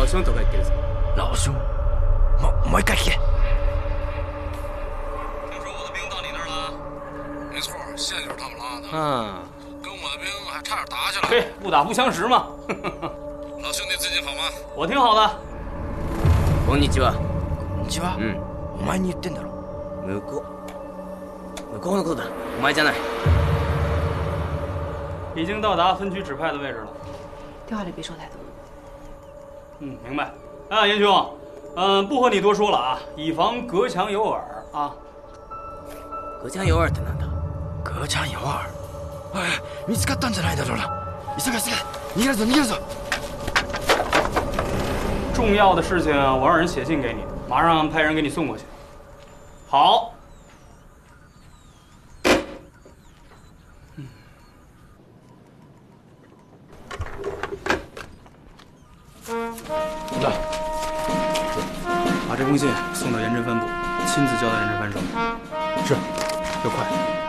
兄とか言ってるぞ。 老兄，もう一回聞け。 听说我的兵到你那儿了？没错，线就是他们拉的。 嗯， 跟我的兵还差点打起来。 嘿，不打不相识嘛。 老兄弟最近好吗？ 我挺好的。 こんにちは。 こんにちは。お前に言ってんだろ。 向こうのことだ。お前じゃない。 已经到达分区指派的位置了。 电话里别说太多。 明白。啊，严兄，不和你多说了啊，以防隔墙有耳啊。 隔墙有耳ってなんだ？ 隔墙有耳。おい、見つかったんじゃないだろうな。急げ急げ、逃げるぞ逃げるぞ。 重要的事情我让人写信给你，马上派人给你送过去。好。 来， 把这封信送到严侦分部，亲自交到严侦分手里。 是， 要快。